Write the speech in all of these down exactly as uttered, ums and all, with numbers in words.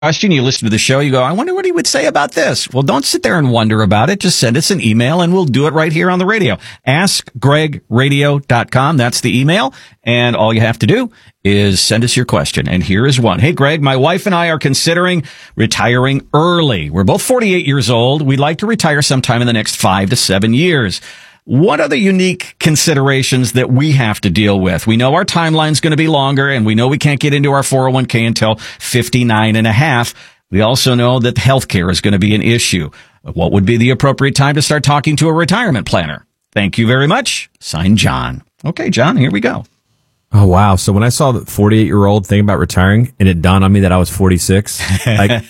question, you listen to the show, you go, I wonder what he would say about this. Well, don't sit there and wonder about it. Just send us an email and we'll do it right here on the radio. ask greg radio dot com. That's the email. And all you have to do is send us your question. And here is one. Hey, Greg, my wife and I are considering retiring early. We're both forty-eight years old. We'd like to retire sometime in the next five to seven years. What are the unique considerations that we have to deal with? We know our timeline's going to be longer, and we know we can't get into our four oh one k until fifty-nine and a half. We also know that healthcare is going to be an issue. What would be the appropriate time to start talking to a retirement planner? Thank you very much. Signed, John. Okay, John, here we go. Oh, wow. So when I saw the forty-eight-year-old thinking about retiring, and it dawned on me that I was forty-six, like...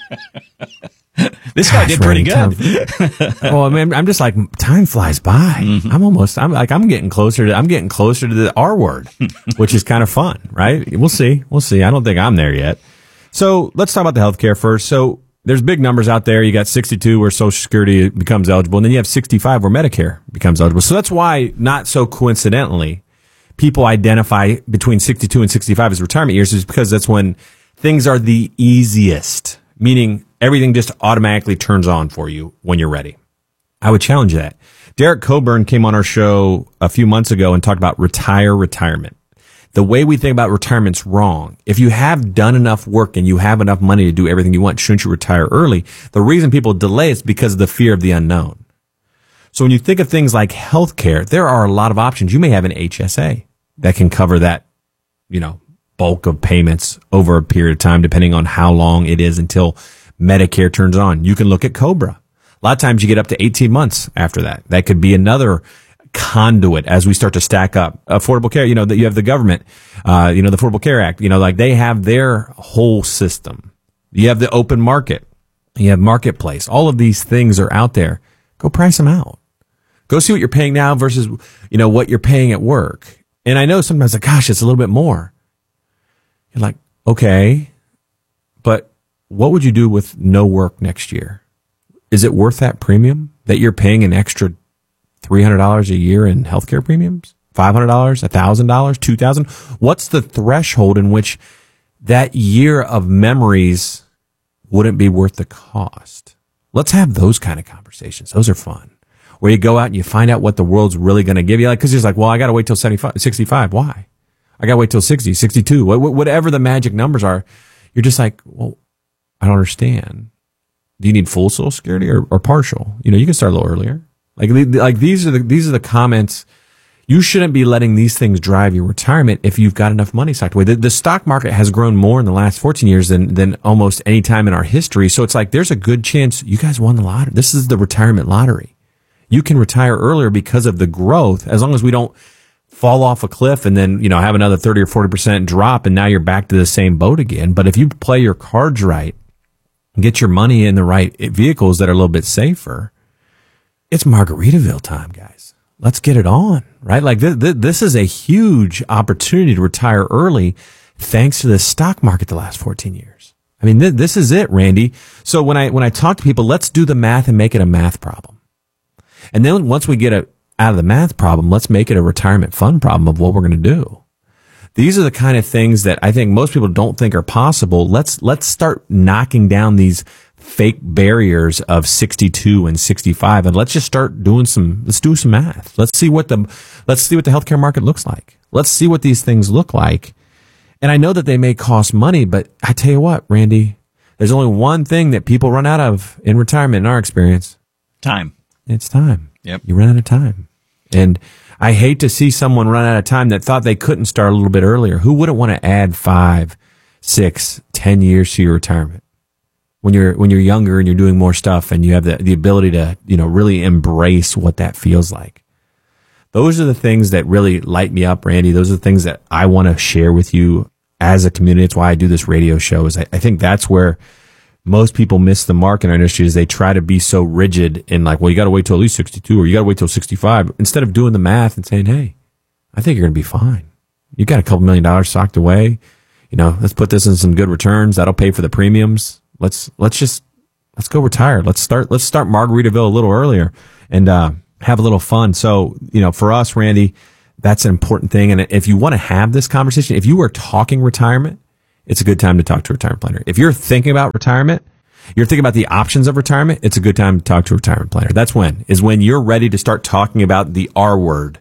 This guy Gosh, did pretty Randy, good. Time, well, I mean, I'm just like, time flies by. Mm-hmm. I'm almost, I'm like, I'm getting closer to, I'm getting closer to the R word, which is kind of fun, right? We'll see. We'll see. I don't think I'm there yet. So let's talk about the healthcare first. So there's big numbers out there. You got sixty-two where Social Security becomes eligible, and then you have sixty-five where Medicare becomes eligible. So that's why, not so coincidentally, people identify between sixty-two and sixty-five as retirement years, is because that's when things are the easiest, meaning everything just automatically turns on for you when you're ready. I would challenge that. Derek Coburn came on our show a few months ago and talked about retire retirement. The way we think about retirement's wrong. If you have done enough work and you have enough money to do everything you want, shouldn't you retire early? The reason people delay is because of the fear of the unknown. So when you think of things like healthcare, there are a lot of options. You may have an H S A that can cover that, you know, bulk of payments over a period of time, depending on how long it is until Medicare turns on. You can look at COBRA. A lot of times you get up to eighteen months after that. That could be another conduit as we start to stack up. Affordable care, you know, that you have the government, uh, you know, the Affordable Care Act, you know, like they have their whole system. You have the open market. You have marketplace. All of these things are out there. Go price them out. Go see what you're paying now versus, you know, what you're paying at work. And I know sometimes like, gosh, it's a little bit more. You're like, okay, but what would you do with no work next year? Is it worth that premium that you're paying an extra three hundred dollars a year in healthcare premiums? five hundred dollars, one thousand dollars, two thousand dollars? What's the threshold in which that year of memories wouldn't be worth the cost? Let's have those kind of conversations. Those are fun. Where you go out and you find out what the world's really going to give you. Like, cause you're like, well, I got to wait till seventy-five, sixty-five. Why? I got to wait till sixty, sixty-two, whatever the magic numbers are. You're just like, well, I don't understand. Do you need full Social Security or, or partial? You know, you can start a little earlier. Like, like these are the, these are the comments. You shouldn't be letting these things drive your retirement if you've got enough money stocked away. The, the stock market has grown more in the last fourteen years than, than almost any time in our history. So it's like, there's a good chance you guys won the lottery. This is the retirement lottery. You can retire earlier because of the growth, as long as we don't fall off a cliff and then, you know, have another thirty or forty percent drop and now you're back to the same boat again. But if you play your cards right, get your money in the right vehicles that are a little bit safer, it's Margaritaville time, guys. Let's get it on, right? Like this, this is a huge opportunity to retire early thanks to the stock market the last fourteen years. I mean, th- this is it, Randy. So when I, when I talk to people, let's do the math and make it a math problem. And then once we get it out of the math problem, let's make it a retirement fund problem of what we're going to do. These are the kind of things that I think most people don't think are possible. Let's, let's start knocking down these fake barriers of sixty-two and sixty-five, and let's just start doing some, let's do some math. Let's see what the, let's see what the healthcare market looks like. Let's see what these things look like. And I know that they may cost money, but I tell you what, Randy, there's only one thing that people run out of in retirement in our experience. Time. It's time. Yep. You run out of time. And I hate to see someone run out of time that thought they couldn't start a little bit earlier. Who wouldn't want to add five, six, ten years to your retirement? When you're, when you're younger and you're doing more stuff and you have the, the ability to, you know, really embrace what that feels like. Those are the things that really light me up, Randy. Those are the things that I want to share with you as a community. It's why I do this radio show. Is I, I think that's where most people miss the mark in our industry, is they try to be so rigid in like, well, you got to wait till at least sixty-two or you got to wait till sixty-five, instead of doing the math and saying, hey, I think you're going to be fine. You got a couple million dollars socked away. You know, let's put this in some good returns. That'll pay for the premiums. Let's, let's just, let's go retire. Let's start, let's start Margaritaville a little earlier and, uh, have a little fun. So, you know, for us, Randy, that's an important thing. And if you want to have this conversation, if you are talking retirement it's a good time to talk to a retirement planner. If you're thinking about retirement, you're thinking about the options of retirement, it's a good time to talk to a retirement planner. That's when, is when you're ready to start talking about the R word.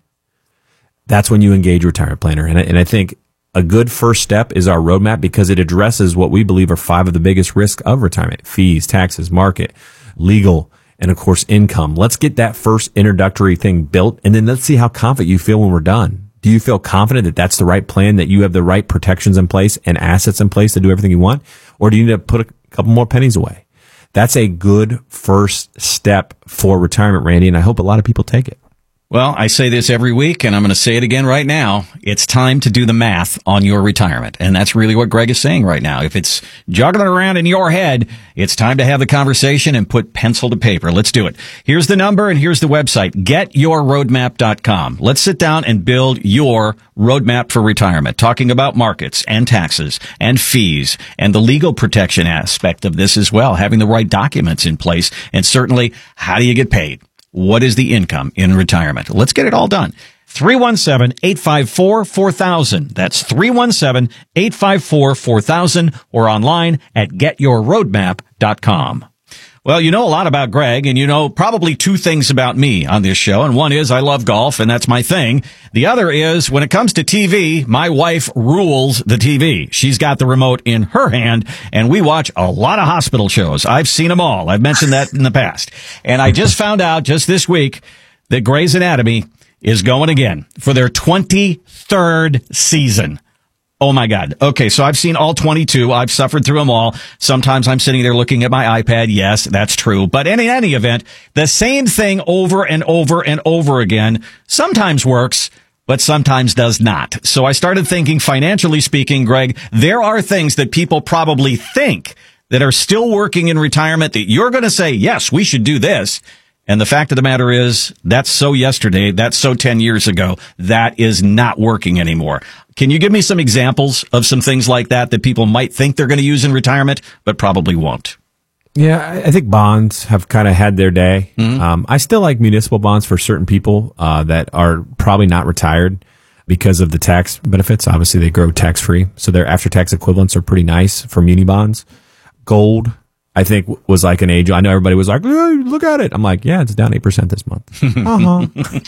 That's when you engage a retirement planner. And I, and I think a good first step is our roadmap because it addresses what we believe are five of the biggest risks of retirement: fees, taxes, market, legal, and of course, income. Let's get that first introductory thing built, and then let's see how confident you feel when we're done. Do you feel confident that that's the right plan, that you have the right protections in place and assets in place to do everything you want? Or do you need to put a couple more pennies away? That's a good first step for retirement, Randy, and I hope a lot of people take it. Well, I say this every week, and I'm going to say it again right now. It's time to do the math on your retirement. And that's really what Greg is saying right now. If it's juggling around in your head, it's time to have the conversation and put pencil to paper. Let's do it. Here's the number and here's the website, get your roadmap dot com. Let's sit down and build your roadmap for retirement, talking about markets and taxes and fees and the legal protection aspect of this as well, having the right documents in place, and certainly how do you get paid? What is the income in retirement? Let's get it all done. three one seven, eight five four, four thousand. That's three one seven, eight five four, four thousand or online at get your roadmap dot com. Well, you know a lot about Greg, and you know probably two things about me on this show. And one is I love golf, and that's my thing. The other is when it comes to T V, my wife rules the T V. She's got the remote in her hand, and we watch a lot of hospital shows. I've seen them all. I've mentioned that in the past. And I just found out just this week that Grey's Anatomy is going again for their twenty-third season. Oh my God. Okay, so I've seen all twenty-two. I've suffered through them all. Sometimes I'm sitting there looking at my iPad. Yes, that's true. But in any event, the same thing over and over and over again sometimes works, but sometimes does not. So I started thinking, financially speaking, Greg, there are things that people probably think that are still working in retirement that you're going to say, yes, we should do this. And the fact of the matter is, that's so yesterday, that's so ten years ago, that is not working anymore. Can you give me some examples of some things like that that people might think they're going to use in retirement, but probably won't? Yeah, I think bonds have kind of had their day. Mm-hmm. Um, I still like municipal bonds for certain people uh, that are probably not retired because of the tax benefits. Obviously, they grow tax-free, so their after-tax equivalents are pretty nice for muni bonds. Gold, I think, was like an age. I know everybody was like, hey, look at it. I'm like, yeah, it's down eight percent this month. uh-huh.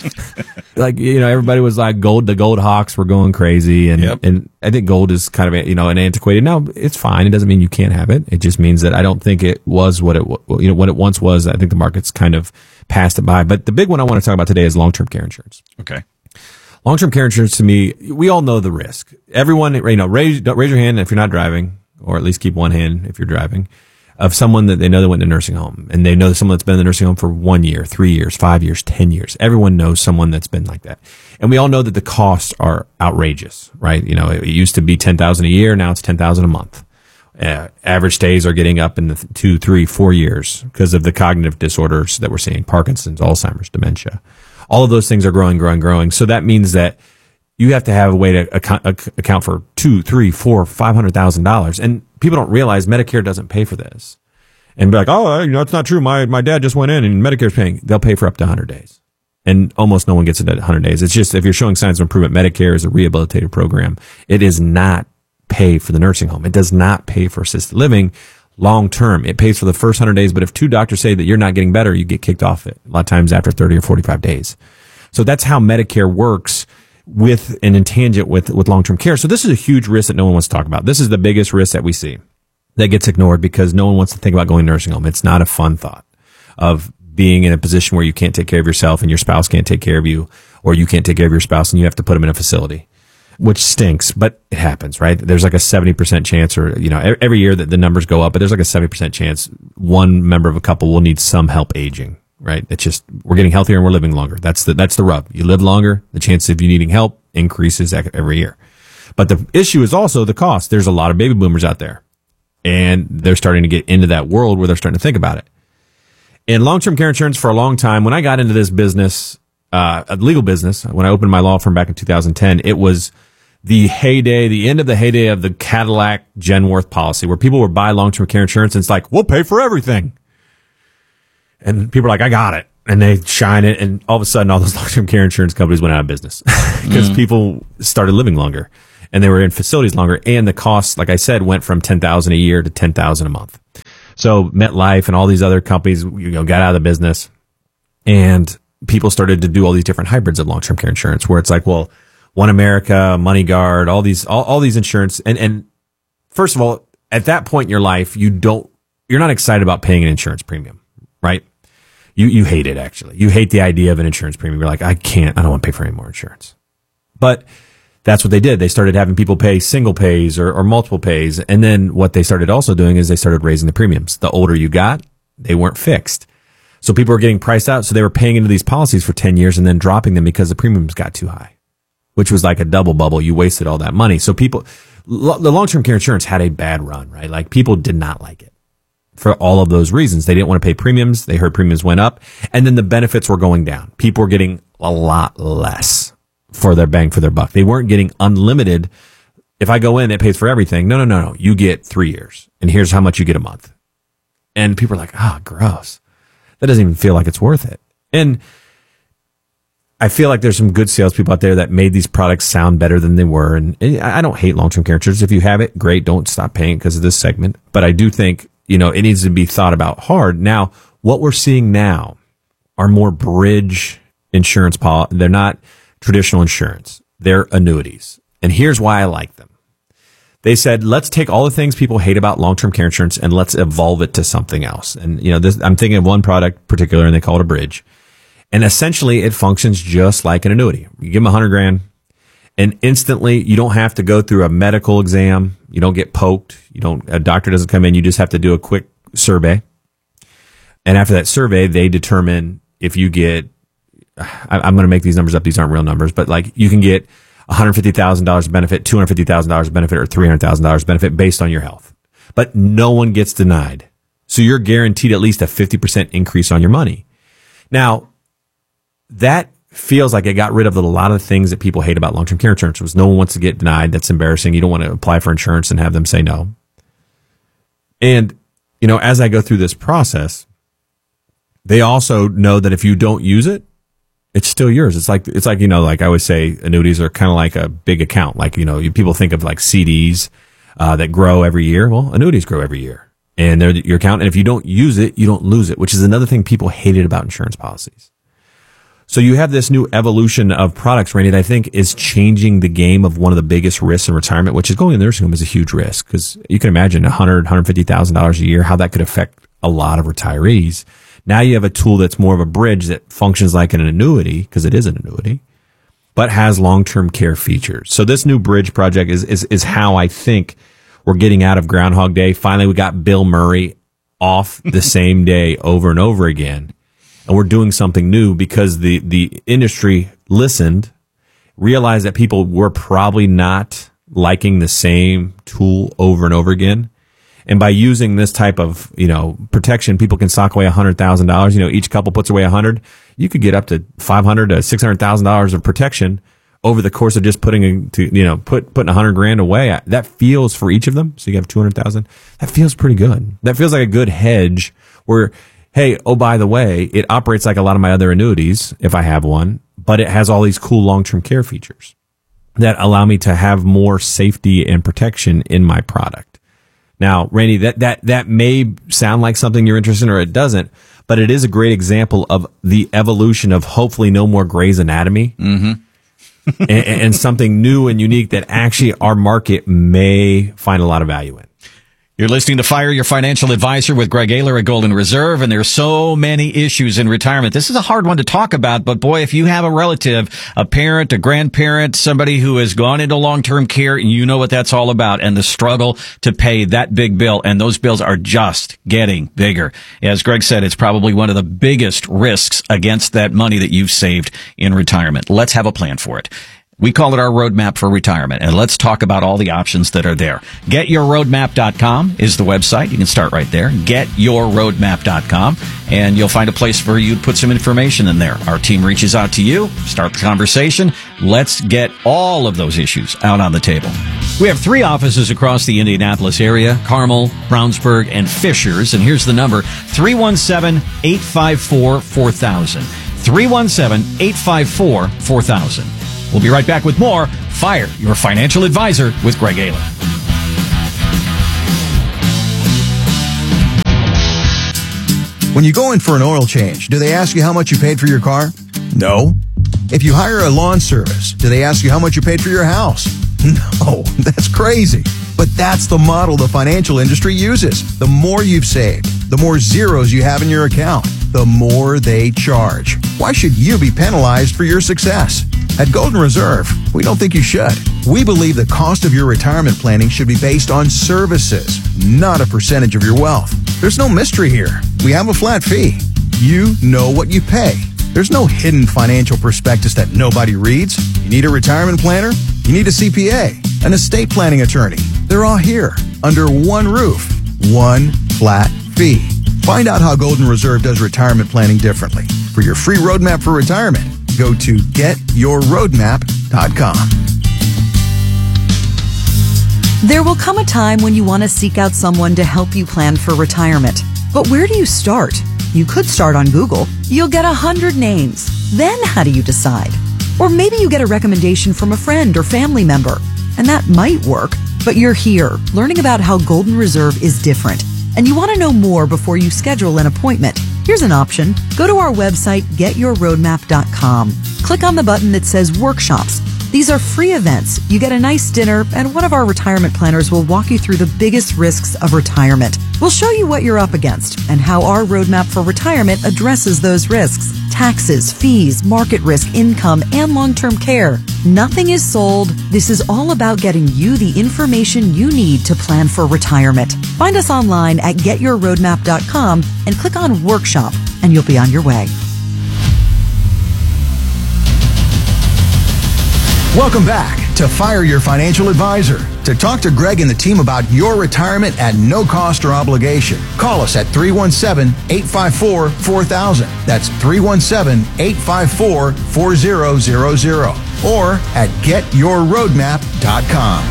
Like, you know, everybody was like, gold, the gold hawks were going crazy. And, yep. and I think gold is kind of, you know, an antiquated. Now, it's fine. It doesn't mean you can't have it. It just means that I don't think it was what it, you know, what it once was. I think the market's kind of passed it by. But the big one I want to talk about today is long-term care insurance. Okay. Long-term care insurance, to me, we all know the risk. Everyone, you know, raise, raise your hand if you're not driving, or at least keep one hand if you're driving, of someone that they know that went to a nursing home, and they know someone that's been in the nursing home for one year, three years, five years, ten years. Everyone knows someone that's been like that. And we all know that the costs are outrageous, right? You know, it used to be ten thousand dollars a year. Now it's ten thousand dollars a month. Uh, average stays are getting up in the two, three, four years because of the cognitive disorders that we're seeing: Parkinson's, Alzheimer's, dementia. All of those things are growing, growing, growing. So that means that you have to have a way to account, account for two, three, four, five hundred thousand dollars, and people don't realize Medicare doesn't pay for this. And be like, oh, you know, it's not true. My my dad just went in and Medicare's paying. They'll pay for up to one hundred days, and almost no one gets it at one hundred days. It's just if you're showing signs of improvement, Medicare is a rehabilitative program. It is not pay for the nursing home. It does not pay for assisted living long term. It pays for the first one hundred days, but if two doctors say that you're not getting better, you get kicked off it a lot of times after thirty or forty-five days. So that's how Medicare works with an intangent with, with long-term care. So this is a huge risk that no one wants to talk about. This is the biggest risk that we see that gets ignored because no one wants to think about going to nursing home. It's not a fun thought of being in a position where you can't take care of yourself and your spouse can't take care of you, or you can't take care of your spouse and you have to put them in a facility, which stinks, but it happens, right? There's like a seventy percent chance, or, you know, every year that the numbers go up, but there's like a seventy percent chance one member of a couple will need some help aging. Right? It's just, we're getting healthier and we're living longer. That's the, that's the rub. You live longer, the chance of you needing help increases every year. But the issue is also the cost. There's a lot of baby boomers out there, and they're starting to get into that world where they're starting to think about it. In long-term care insurance for a long time, when I got into this business, uh, a legal business, when I opened my law firm back in two thousand ten, it was the heyday, the end of the heyday of the Cadillac Genworth policy, where people would buy long-term care insurance and it's like, we'll pay for everything. And people are like, I got it. And they shine it. And all of a sudden, all those long-term care insurance companies went out of business because mm. people started living longer. and they were in facilities longer. And the cost, like I said, went from ten thousand dollars a year to ten thousand dollars a month. So MetLife and all these other companies, you know, got out of the business, and people started to do all these different hybrids of long-term care insurance, where it's like, well, One America, MoneyGuard, all these, all, all these insurance. And, and first of all, at that point in your life, you don't, you're not excited about paying an insurance premium, right? You, you hate it, actually. You hate the idea of an insurance premium. You're like, I can't, I don't want to pay for any more insurance. But that's what they did. They started having people pay single pays or, or multiple pays. And then what they started also doing is they started raising the premiums. The older you got, they weren't fixed. So people were getting priced out. So they were paying into these policies for ten years and then dropping them because the premiums got too high, which was like a double bubble. You wasted all that money. So people, lo- the long-term care insurance had a bad run, right? Like people did not like it for all of those reasons. They didn't want to pay premiums. They heard premiums went up, and then the benefits were going down. People were getting a lot less for their bang for their buck. They weren't getting unlimited. If I go in, it pays for everything. No, no, no, no. You get three years, and here's how much you get a month. And people are like, ah, oh, gross. That doesn't even feel like it's worth it. And I feel like there's some good salespeople out there that made these products sound better than they were. And I don't hate long-term care insurance. If you have it, great. Don't stop paying because of this segment. But I do think, you know, it needs to be thought about hard. Now, what we're seeing now are more bridge insurance policies. They're not traditional insurance. They're annuities. And here's why I like them. They said, let's take all the things people hate about long-term care insurance and let's evolve it to something else. And, you know, this, I'm thinking of one product particular, and they call it a bridge. And essentially it functions just like an annuity. You give them a hundred grand, and instantly you don't have to go through a medical exam. You don't get poked. You don't, a doctor doesn't come in. You just have to do a quick survey. And after that survey, they determine if you get, I, I'm going to make these numbers up. These aren't real numbers, but like you can get one hundred fifty thousand dollars benefit, two hundred fifty thousand dollars benefit, or three hundred thousand dollars benefit based on your health. But no one gets denied. So you're guaranteed at least a fifty percent increase on your money. Now, that feels like it got rid of a lot of the things that people hate about long-term care insurance. Was no one wants to get denied. That's embarrassing. You don't want to apply for insurance and have them say no. And, you know, as I go through this process, they also know that if you don't use it, it's still yours. It's like, it's like, you know, like I always say, annuities are kind of like a big account. Like, you know, you, people think of like C Ds uh, that grow every year. Well, annuities grow every year, and they're your account. And if you don't use it, you don't lose it, which is another thing people hated about insurance policies. So you have this new evolution of products, Randy, that I think is changing the game of one of the biggest risks in retirement, which is going to the nursing home is a huge risk, because you can imagine one hundred thousand dollars, one hundred fifty thousand dollars a year, how that could affect a lot of retirees. Now you have a tool that's more of a bridge that functions like an annuity, because it is an annuity, but has long-term care features. So this new bridge project is, is, is how I think we're getting out of Groundhog Day. Finally, we got Bill Murray off the same day over and over again. And we're doing something new because the, the industry listened, realized that people were probably not liking the same tool over and over again. And by using this type of, you know, protection, people can sock away one hundred thousand dollars. You know, each couple puts away one hundred. You could get up to five hundred thousand to six hundred thousand dollars of protection over the course of just putting, to, you know, put, putting one hundred grand away. That feels for each of them. So you have two hundred thousand. That feels pretty good. That feels like a good hedge where, hey, oh, by the way, it operates like a lot of my other annuities, if I have one, but it has all these cool long-term care features that allow me to have more safety and protection in my product. Now, Randy, that, that, that may sound like something you're interested in, or it doesn't, but it is a great example of the evolution of hopefully no more Grey's Anatomy. Mm-hmm. and, and something new and unique that actually our market may find a lot of value in. You're listening to Fire Your Financial Advisor with Greg Ayler at Golden Reserve, and there's so many issues in retirement. This is a hard one to talk about, but boy, if you have a relative, a parent, a grandparent, somebody who has gone into long-term care, and you know what that's all about, and the struggle to pay that big bill, and those bills are just getting bigger. As Greg said, it's probably one of the biggest risks against that money that you've saved in retirement. Let's have a plan for it. We call it our roadmap for retirement, and let's talk about all the options that are there. get your roadmap dot com is the website. You can start right there. get your roadmap dot com, and you'll find a place for you to put some information in there. Our team reaches out to you, start the conversation. Let's get all of those issues out on the table. We have three offices across the Indianapolis area: Carmel, Brownsburg, and Fishers. And here's the number: three one seven, eight five four, four thousand. three one seven, eight five four, four thousand. We'll be right back with more Fire Your Financial Advisor with Greg Ayler. When you go in for an oil change, do they ask you how much you paid for your car? No. If you hire a lawn service, do they ask you how much you paid for your house? No, that's crazy. But that's the model the financial industry uses. The more you've saved, the more zeros you have in your account, the more they charge. Why should you be penalized for your success? At Golden Reserve, we don't think you should. We believe the cost of your retirement planning should be based on services, not a percentage of your wealth. There's no mystery here. We have a flat fee. You know what you pay. There's no hidden financial prospectus that nobody reads. You need a retirement planner? You need a C P A, an estate planning attorney. They're all here, under one roof, one flat fee. Find out how Golden Reserve does retirement planning differently. For your free roadmap for retirement, go to get your roadmap dot com. There will come a time when you want to seek out someone to help you plan for retirement. But where do you start? You could start on Google. You'll get a hundred names. Then how do you decide? Or maybe you get a recommendation from a friend or family member. And that might work, but you're here learning about how Golden Reserve is different. And you want to know more before you schedule an appointment. Here's an option. Go to our website, get your roadmap dot com. Click on the button that says Workshops. These are free events. You get a nice dinner, and one of our retirement planners will walk you through the biggest risks of retirement. We'll show you what you're up against and how our roadmap for retirement addresses those risks. Taxes, fees, market risk, income, and long-term care. Nothing is sold. This is all about getting you the information you need to plan for retirement. Find us online at get your roadmap dot com and click on Workshop, and you'll be on your way. Welcome back to Fire Your Financial Advisor. To talk to Greg and the team about your retirement at no cost or obligation, call us at three one seven, eight five four, four thousand. That's three one seven, eight five four, four zero zero zero. Or at get your roadmap dot com.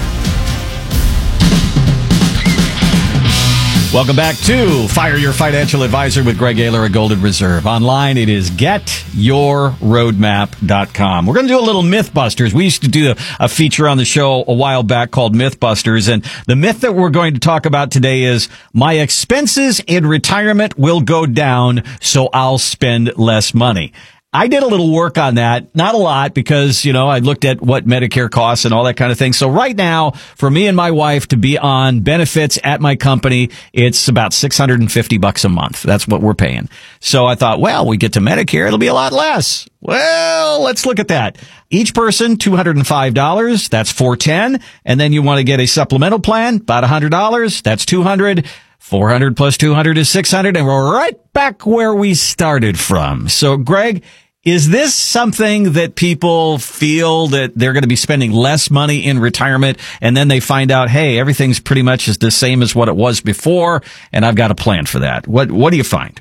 Welcome back to Fire Your Financial Advisor with Greg Ayler at Golden Reserve. Online, it is get your roadmap dot com. We're going to do a little Mythbusters. We used to do a, a feature on the show a while back called Mythbusters, and the myth that we're going to talk about today is my expenses in retirement will go down, so I'll spend less money. I did a little work on that, not a lot, because, you know, I looked at what Medicare costs and all that kind of thing. So right now, for me and my wife to be on benefits at my company, it's about six hundred fifty bucks a month. That's what we're paying. So I thought, well, we get to Medicare, it'll be a lot less. Well, let's look at that. Each person, two hundred five dollars. That's four hundred ten dollars. And then you want to get a supplemental plan, about one hundred dollars. That's two hundred dollars. four hundred plus two hundred is six hundred, and we're right back where we started from. So, Greg, is this something that people feel that they're going to be spending less money in retirement, and then they find out, hey, everything's pretty much the same as what it was before, and I've got a plan for that? What What do you find?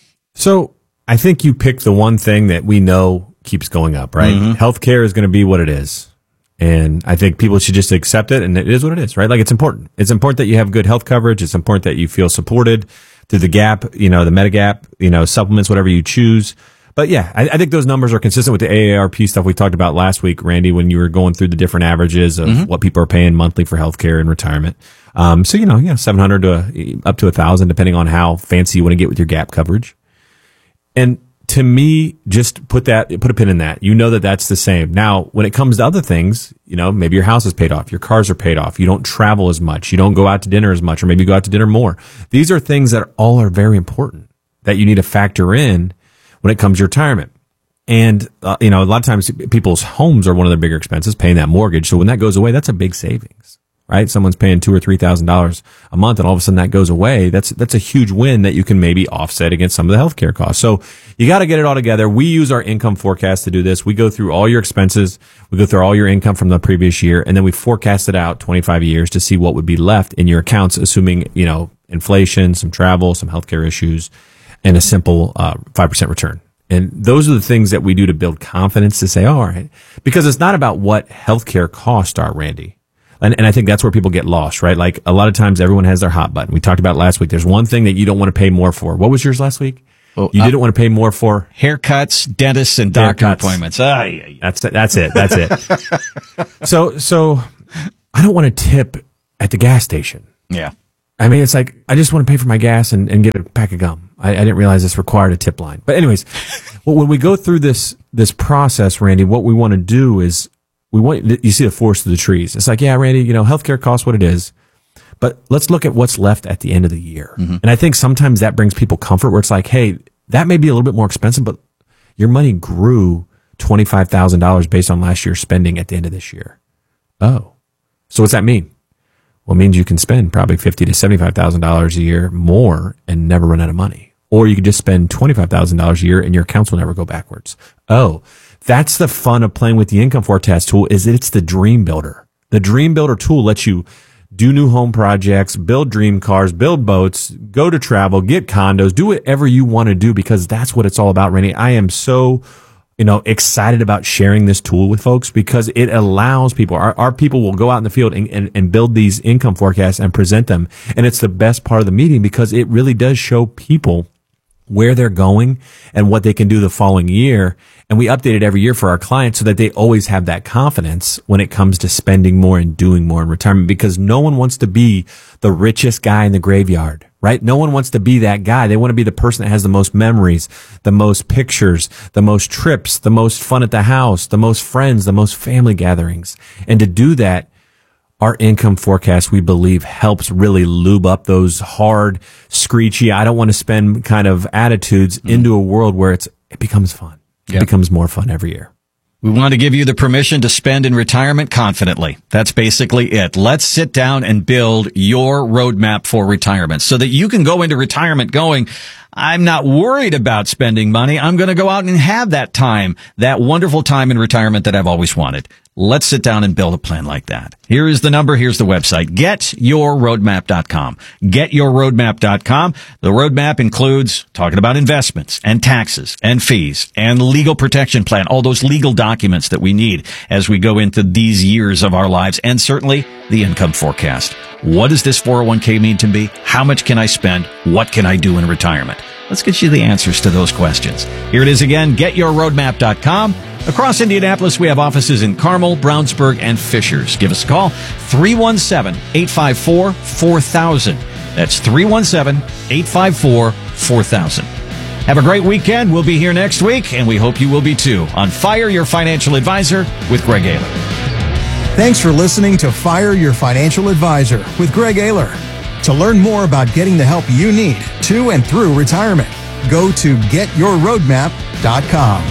So I think you pick the one thing that we know keeps going up, right? Mm-hmm. Healthcare is going to be what it is. And I think people should just accept it, and it is what it is, right? Like, it's important. It's important that you have good health coverage. It's important that you feel supported through the gap, you know, the Medigap, you know, supplements, whatever you choose. But yeah, I, I think those numbers are consistent with the A A R P stuff we talked about last week, Randy, when you were going through the different averages of mm-hmm. what people are paying monthly for healthcare and retirement. Um, so, you know, yeah, seven hundred to up to a thousand, depending on how fancy you want to get with your gap coverage. And to me, just put that, put a pin in that. You know that that's the same. Now, when it comes to other things, you know, maybe your house is paid off, your cars are paid off, you don't travel as much, you don't go out to dinner as much, or maybe you go out to dinner more. These are things that all are very important that you need to factor in when it comes to retirement. And, uh, you know, a lot of times people's homes are one of their bigger expenses, paying that mortgage. So when that goes away, that's a big savings, right? Someone's paying two or three thousand dollars a month, and all of a sudden that goes away. That's that's a huge win that you can maybe offset against some of the healthcare costs. So you got to get it all together. We use our income forecast to do this. We go through all your expenses, we go through all your income from the previous year, and then we forecast it out twenty-five years to see what would be left in your accounts, assuming, you know, inflation, some travel, some healthcare issues, and a simple uh, five percent return. And those are the things that we do to build confidence to say, oh, all right, because it's not about what healthcare costs are, Randy. And, and I think that's where people get lost, right? Like, a lot of times everyone has their hot button. We talked about it last week. There's one thing that you don't want to pay more for. What was yours last week? Oh, you uh, didn't want to pay more for haircuts, dentists, and doctor Haircuts. appointments. Ah, yeah, yeah. That's it. That's it. That's it. so, so I don't want to tip at the gas station. yeah. I mean, it's like, I just want to pay for my gas and, and get a pack of gum. I, I didn't realize this required a tip line. But anyways, well, when we go through this, this process, Randy, what we want to do is we want, you see the forest of the trees. It's like, yeah, Randy, you know, healthcare costs what it is, but let's look at what's left at the end of the year. Mm-hmm. And I think sometimes that brings people comfort where it's like, hey, that may be a little bit more expensive, but your money grew twenty-five thousand dollars based on last year's spending at the end of this year. Oh, so what's that mean? Well, it means you can spend probably fifty to seventy-five thousand dollars a year more and never run out of money. Or you could just spend twenty-five thousand dollars a year and your accounts will never go backwards. Oh, that's the fun of playing with the income forecast tool, is it's the dream builder. The dream builder tool lets you do new home projects, build dream cars, build boats, go to travel, get condos, do whatever you want to do, because that's what it's all about, Randy. I am so, you know, excited about sharing this tool with folks because it allows people, our, our people will go out in the field and, and, and build these income forecasts and present them. And it's the best part of the meeting because it really does show people where they're going and what they can do the following year. And we update it every year for our clients so that they always have that confidence when it comes to spending more and doing more in retirement, because no one wants to be the richest guy in the graveyard, right? No one wants to be that guy. They want to be the person that has the most memories, the most pictures, the most trips, the most fun at the house, the most friends, the most family gatherings. And to do that, our income forecast, we believe, helps really lube up those hard, screechy, I don't want to spend kind of attitudes mm. into a world where it's it becomes fun. It yep. becomes more fun every year. We want to give you the permission to spend in retirement confidently. That's basically it. Let's sit down and build your roadmap for retirement so that you can go into retirement going, I'm not worried about spending money. I'm going to go out and have that time, that wonderful time in retirement that I've always wanted. Let's sit down and build a plan like that. Here is the number. Here's the website. get your roadmap dot com. get your roadmap dot com. The roadmap includes talking about investments and taxes and fees and legal protection plan, all those legal documents that we need as we go into these years of our lives, and certainly the income forecast. What does this four oh one k mean to me? How much can I spend? What can I do in retirement? Let's get you the answers to those questions. Here it is again, get your roadmap dot com. Across Indianapolis, we have offices in Carmel, Brownsburg, and Fishers. Give us a call, three one seven, eight five four, four thousand. That's three one seven, eight five four, four thousand. Have a great weekend. We'll be here next week, and we hope you will be too, on Fire Your Financial Advisor with Greg Ayler. Thanks for listening to Fire Your Financial Advisor with Greg Ayler. To learn more about getting the help you need to and through retirement, go to get your roadmap dot com.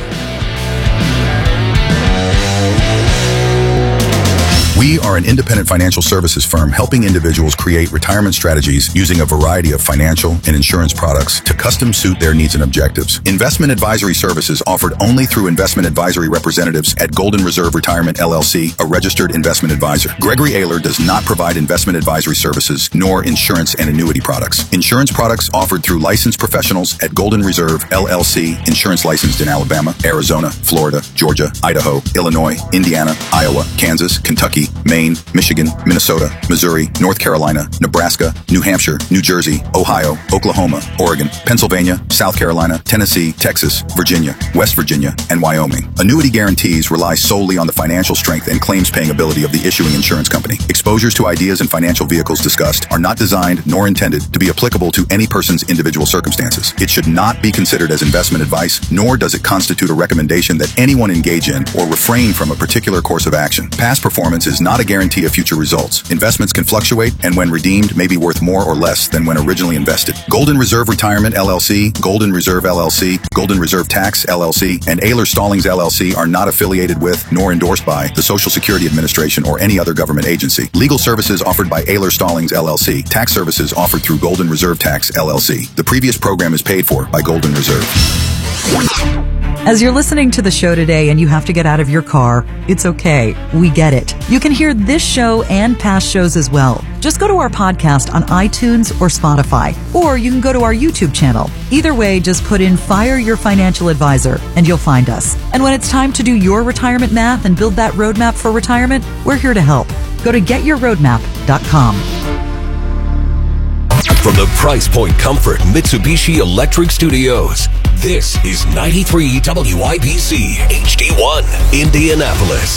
We are an independent financial services firm helping individuals create retirement strategies using a variety of financial and insurance products to custom suit their needs and objectives. Investment advisory services offered only through investment advisory representatives at Golden Reserve Retirement L L C, a registered investment advisor. Gregory Ayler does not provide investment advisory services nor insurance and annuity products. Insurance products offered through licensed professionals at Golden Reserve L L C, insurance licensed in Alabama, Arizona, Florida, Georgia, Idaho, Illinois, Indiana, Iowa, Kansas, Kentucky, Maine, Michigan, Minnesota, Missouri, North Carolina, Nebraska, New Hampshire, New Jersey, Ohio, Oklahoma, Oregon, Pennsylvania, South Carolina, Tennessee, Texas, Virginia, West Virginia, and Wyoming. Annuity guarantees rely solely on the financial strength and claims-paying ability of the issuing insurance company. Exposures to ideas and financial vehicles discussed are not designed nor intended to be applicable to any person's individual circumstances. It should not be considered as investment advice, nor does it constitute a recommendation that anyone engage in or refrain from a particular course of action. Past performance is not a guarantee of future results. Investments can fluctuate and when redeemed may be worth more or less than when originally invested. Golden Reserve Retirement L L C, Golden Reserve L L C, Golden Reserve Tax L L C, and Ayler Stallings L L C are not affiliated with nor endorsed by the Social Security Administration or any other government agency. Legal services offered by Ayler Stallings L L C. Tax services offered through Golden Reserve Tax L L C. The previous program is paid for by Golden Reserve. As you're listening to the show today and you have to get out of your car, it's okay. We get it. You can hear this show and past shows as well. Just go to our podcast on iTunes or Spotify, or you can go to our YouTube channel. Either way, just put in Fire Your Financial Advisor and you'll find us. And when it's time to do your retirement math and build that roadmap for retirement, we're here to help. Go to get your roadmap dot com. From the Price Point Comfort Mitsubishi Electric Studios, this is ninety-three W I B C H D one, Indianapolis.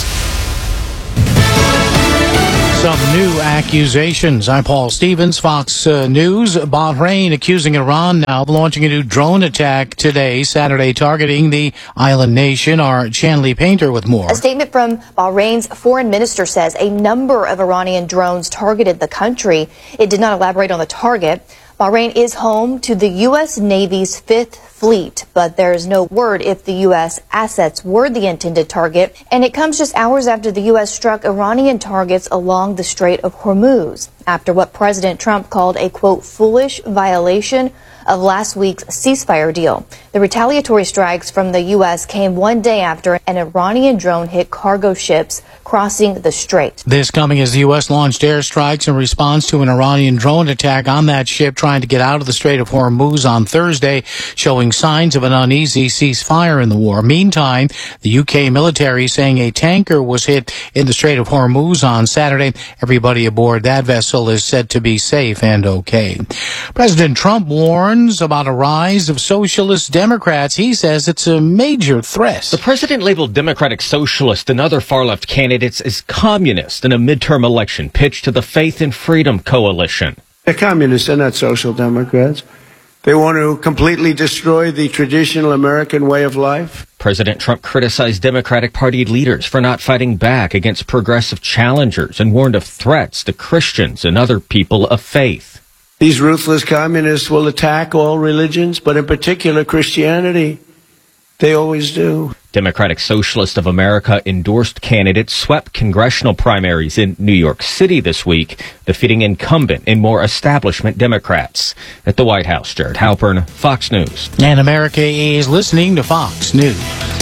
Some new accusations. I'm Paul Stevens, Fox uh, News. Bahrain accusing Iran now of launching a new drone attack today, Saturday, targeting the island nation. Our Chanley Painter with more. A statement from Bahrain's foreign minister says a number of Iranian drones targeted the country. It did not elaborate on the target. Bahrain is home to the U S Navy's Fifth Fleet, but there is no word if the U S assets were the intended target. And it comes just hours after the U S struck Iranian targets along the Strait of Hormuz, after what President Trump called a, quote, foolish violation of last week's ceasefire deal. The retaliatory strikes from the U S came one day after an Iranian drone hit cargo ships crossing the strait. This coming as the U S launched airstrikes in response to an Iranian drone attack on that ship trying to get out of the Strait of Hormuz on Thursday, showing signs of an uneasy ceasefire in the war. Meantime, the U K military saying a tanker was hit in the Strait of Hormuz on Saturday. Everybody aboard that vessel is said to be safe and okay. President Trump warned about a rise of socialist Democrats. He says it's a major threat. The president labeled Democratic Socialist and other far-left candidates as communist in a midterm election pitched to the Faith and Freedom Coalition. They're communists. They're not social democrats. They want to completely destroy the traditional American way of life. President Trump criticized Democratic Party leaders for not fighting back against progressive challengers and warned of threats to Christians and other people of faith. These ruthless communists will attack all religions, but in particular Christianity. They always do. Democratic Socialist of America endorsed candidates swept congressional primaries in New York City this week, defeating incumbent and more establishment Democrats. At the White House, Jared Halpern, Fox News. And America is listening to Fox News.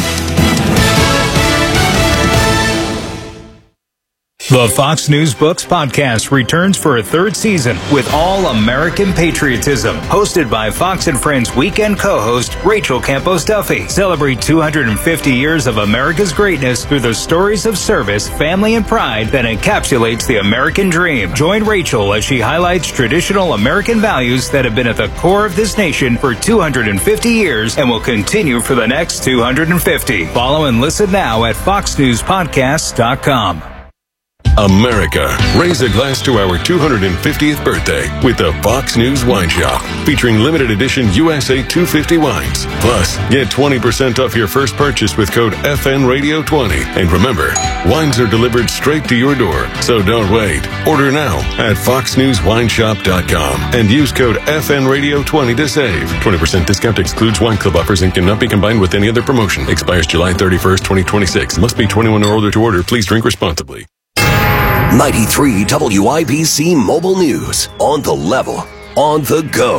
The Fox News Books podcast returns for a third season with All American Patriotism, hosted by Fox and Friends weekend co-host Rachel Campos Duffy. Celebrate two hundred fifty years of America's greatness through the stories of service, family, and pride that encapsulates the American dream. Join Rachel as she highlights traditional American values that have been at the core of this nation for two hundred fifty years and will continue for the next two hundred fifty. Follow and listen now at fox news podcasts dot com. America, raise a glass to our two hundred fiftieth birthday with the Fox News Wine Shop, featuring limited edition U S A two fifty wines. Plus, get twenty percent off your first purchase with code F N Radio twenty. And remember, wines are delivered straight to your door, so don't wait. Order now at fox news wine shop dot com and use code F N Radio twenty to save. twenty percent discount excludes wine club offers and cannot be combined with any other promotion. Expires July thirty-first, twenty twenty-six. Must be twenty-one or older to order. Please drink responsibly. ninety-three W I B C Mobile News. On the level, on the go.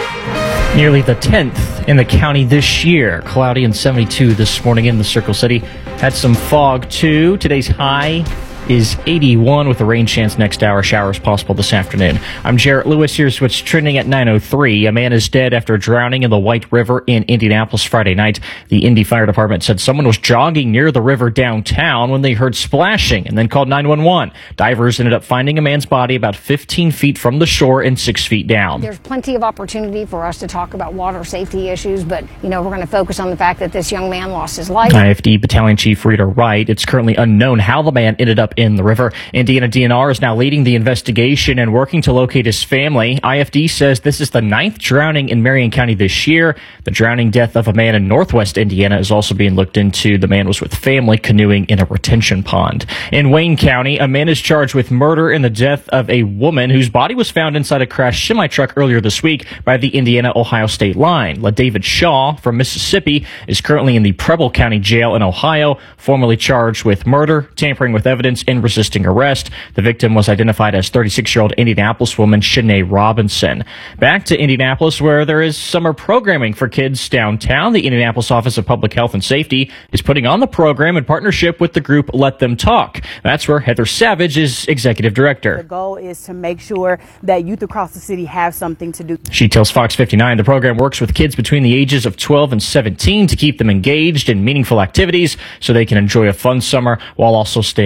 Nearly the tenth in the county this year. Cloudy and seventy-two this morning in the Circle City. Had some fog too. Today's high is eighty-one with a rain chance next hour. Showers possible this afternoon. I'm Jarrett Lewis. Here's what's trending at nine oh three. A man is dead after drowning in the White River in Indianapolis Friday night. The Indy Fire Department said someone was jogging near the river downtown when they heard splashing and then called nine one one. Divers ended up finding a man's body about fifteen feet from the shore and six feet down. There's plenty of opportunity for us to talk about water safety issues, but, you know, we're going to focus on the fact that this young man lost his life. I F D Battalion Chief Rita Wright. It's currently unknown how the man ended up in the river. Indiana D N R is now leading the investigation and working to locate his family. I F D says this is the ninth drowning in Marion County this year. The drowning death of a man in northwest Indiana is also being looked into. The man was with family canoeing in a retention pond. In Wayne County, a man is charged with murder in the death of a woman whose body was found inside a crashed semi-truck earlier this week by the Indiana-Ohio state line. LaDavid Shaw from Mississippi is currently in the Preble County Jail in Ohio, formerly charged with murder, tampering with evidence, and resisting arrest. The victim was identified as thirty-six-year-old Indianapolis woman Shanae Robinson. Back to Indianapolis, where there is summer programming for kids downtown. The Indianapolis Office of Public Health and Safety is putting on the program in partnership with the group Let Them Talk. That's where Heather Savage is executive director. The goal is to make sure that youth across the city have something to do. She tells Fox fifty-nine the program works with kids between the ages of twelve and seventeen to keep them engaged in meaningful activities so they can enjoy a fun summer while also staying out of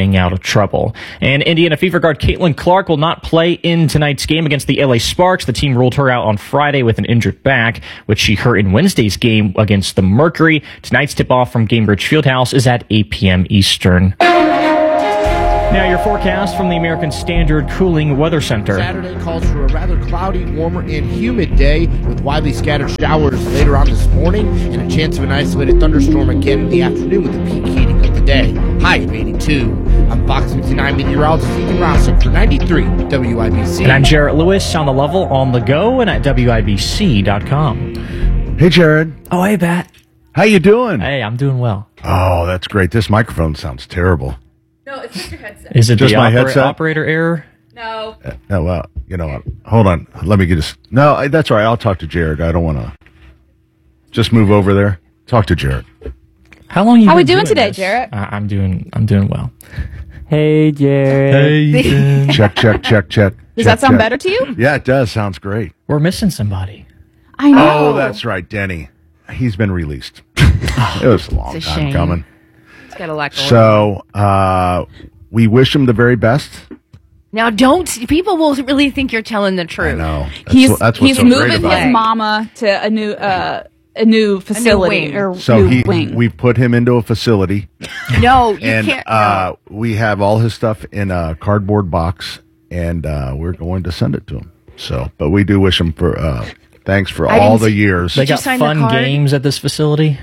trouble. And Indiana Fever guard Caitlin Clark will not play in tonight's game against the L A Sparks. The team ruled her out on Friday with an injured back, which she hurt in Wednesday's game against the Mercury. Tonight's tip-off from Gainbridge Fieldhouse is at eight p.m. Eastern. Now your forecast from the American Standard Cooling Weather Center. Saturday calls for a rather cloudy, warmer, and humid day with widely scattered showers later on this morning and a chance of an isolated thunderstorm again in the afternoon with the peak heating of the day. High of eighty-two. I'm Fox fifty-nine meteorologist Ethan Rosser for ninety-three W I B C. And I'm Jarrett Lewis on the level, on the go, and at W I B C dot com. Hey, Jared. Oh, hey, Bat. How you doing? Hey, I'm doing well. Oh, that's great. This microphone sounds terrible. No, it's just your headset. Is it just the my opera- headset? operator error? No. Uh, oh, well, you know what? Hold on. Let me get this. No, I- that's all right. I'll talk to Jared. I don't want to just move over there. Talk to Jared. How long you How we been doing today, this? Jarrett? Uh, I'm doing. I'm doing well. Hey, Jared. Hey, check, check, check, check. Does check, that sound check. better to you? Yeah, it does. Sounds great. We're missing somebody. I know. Oh, that's right, Denny. He's been released. It was a long It's a time shame. coming. It's got a lot going on. So, uh, we wish him the very best. Now, don't. People will really think you're telling the truth. I know. That's he's what- that's what's he's so great moving about his it. mama to a new uh, a new facility wing. or So new he, wing. we've put him into a facility, No, you and can't. uh, we have all his stuff in a cardboard box, and uh, we're going to send it to him. So, but we do wish him for uh, thanks for I all didn't the see- years. They Did you got sign the fun card? games at this facility.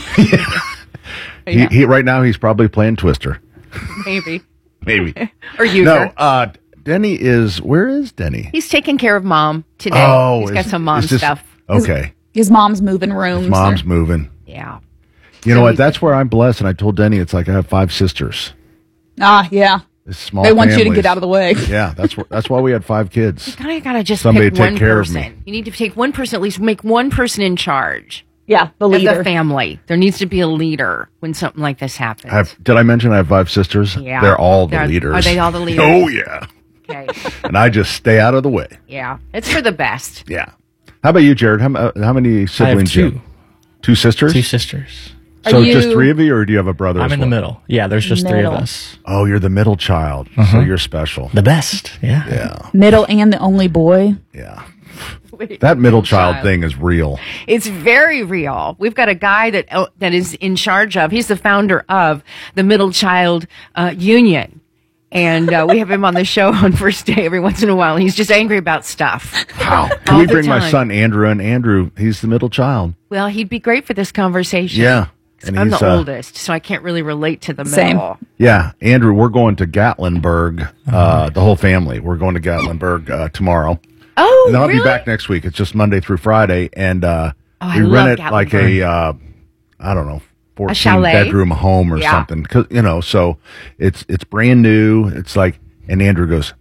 He, he right now he's probably playing Twister, Maybe. maybe. Or you. No, uh, Denny is where is Denny? He's taking care of mom today. Oh, He's got is- some mom is this- stuff. Okay, his mom's moving rooms. his mom's moving. Yeah. You know what? That's where I'm blessed, and I told Denny it's like I have five sisters. Ah, yeah. It's small. They want you to families. get out of the way. Yeah, that's wh- that's why we had five kids. Kind of gotta just Somebody pick to take one care of person. me. You need to take one person, at least make one person in charge Yeah, the of leader. the family. There needs to be a leader when something like this happens. I have, did I mention I have five sisters? Yeah. They're all the They're- leaders. are they all the leaders? Oh, yeah. Okay. And I just stay out of the way. Yeah. It's for the best. Yeah. How about you, Jared? How, uh, how many siblings do you two. have? Two sisters? Two sisters. So Are just you- three of you, or do you have a brother? I'm as in the well? middle. Yeah, there's just three of Middle. us. Oh, you're the middle child. So you're special. The best. Yeah. Yeah. Middle and the only boy. Yeah. That middle child thing is real. It's very real. We've got a guy that uh, that is in charge of. He's the founder of the Middle Child uh, Union, and uh, we have him on the show on first day every once in a while. He's just angry about stuff. Wow. Can All we the bring my time. son Andrew in? Andrew, he's the middle child. Well, he'd be great for this conversation. Yeah. And I'm he's, the uh, oldest, so I can't really relate to the Same. middle. Yeah, Andrew, we're going to Gatlinburg, uh, the whole family. We're going to Gatlinburg uh, tomorrow. Oh, And then I'll really? be back next week. It's just Monday through Friday. And uh, Oh, I we love rent it like Gatlinburg. a, uh, I don't know, fourteen chalet? bedroom home or Yeah. something. 'Cause, you know, so it's it's brand new. It's like, and Andrew goes,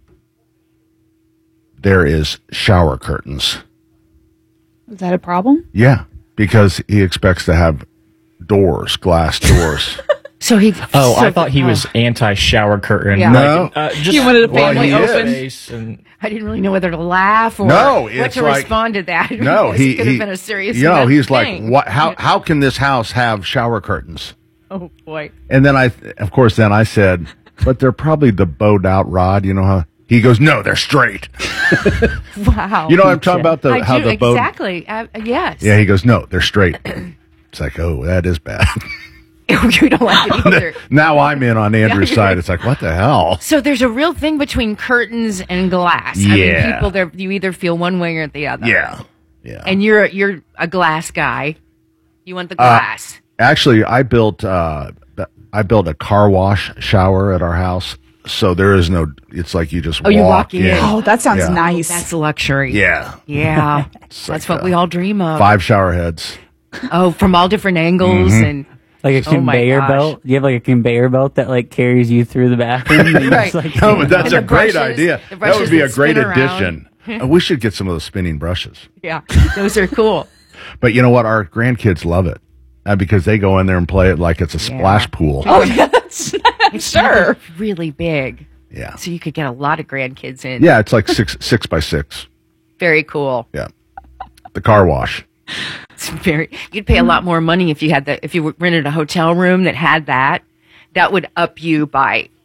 there is shower curtains. Is that a problem? Yeah, because he expects to have doors, glass doors. So he. Oh, so- I thought he was anti-shower curtain. Yeah. No. uh, just He wanted a well, family he open. is. And I didn't really know whether to laugh or No, what it's to like- respond to that. No, because he it could he, have been a serious. you know, enough he's like, thing. what? How how can this house have shower curtains? Oh boy. And then I, of course, then I said, but they're probably the bowed out rod. You know how he goes? No, they're straight. Wow. You know, I'm talking about the I how do, the bowed. exactly. Uh, yes. Yeah, he goes, no, they're straight. It's like, oh, that is bad. You don't like it either. Now I'm in on Andrew's Yeah. side. It's like, what the hell? So there's a real thing between curtains and glass. I mean, Yeah. people there, you either feel one way or the other. Yeah, yeah. And you're you're a glass guy. You want the Uh, glass. Actually, I built uh, I built a car wash shower at our house, so there is no. It's like you just Oh, you walk in. Oh, that sounds Yeah. nice. That's a luxury. Yeah, Yeah. That's like, what uh, we all dream of. five shower heads. Oh, from all different angles Mhm. and Like a Oh my conveyor gosh. belt? Do you have like a conveyor belt that like carries you through the bathroom? And you Right. just, like, No, but that's And a the great brushes- idea. the That brushes would be a that great spin around. addition. Uh, we should get some of those spinning brushes. yeah, those are cool. But you know what? Our grandkids love it uh, because they go in there and play it like it's a splash pool. Oh, yeah, that's It's sure. really big. Yeah. So you could get a lot of grandkids in. Yeah, it's like six six by six. Very cool. Yeah, the car wash. It's very. You'd pay a lot more money if you had that. If you rented a hotel room that had that, that would up you by